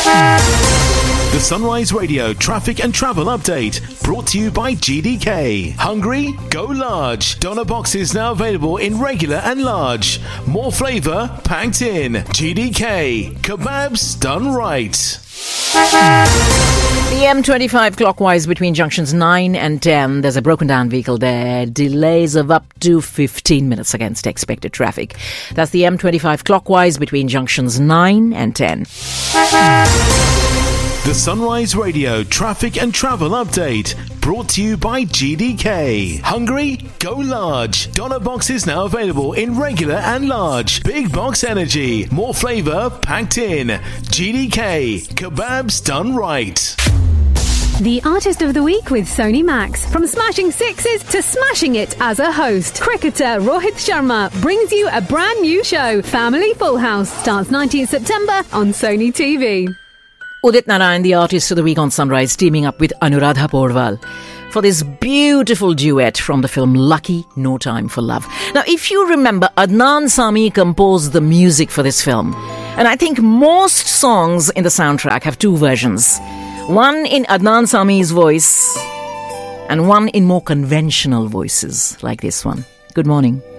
The Sunrise Radio traffic and travel update brought to you by GDK. Hungry? Go large. Doner boxes now available in regular and large. More flavour packed in. GDK. Kebabs done right. The M25 clockwise between junctions 9 and 10. There's a broken down vehicle there. Delays of up to 15 minutes against expected traffic. That's the M25 clockwise between junctions 9 and 10. The Sunrise Radio traffic and travel update brought to you by GDK. Hungry? Go large. Doner boxes now available in regular and large. Big box energy. More flavour packed in. GDK. Kebabs done right. The Artist of the Week with Sony Max. From smashing sixes to smashing it as a host, cricketer Rohit Sharma brings you a brand new show. Family Full House starts 19th September on Sony TV. Udit Narayan, the Artist of the Week on Sunrise, teaming up with Anuradha Porwal for this beautiful duet from the film Lucky, No Time for Love. Now, if you remember, Adnan Sami composed the music for this film. And I think most songs in the soundtrack have two versions. One in Adnan Sami's voice and one in more conventional voices like this one. Good morning.